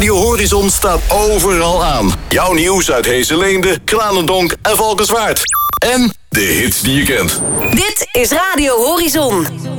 Radio Horizon staat overal aan. Jouw nieuws uit Heeseleende, Kranendonk en Valkenswaard. En de hits die je kent. Dit is Radio Horizon.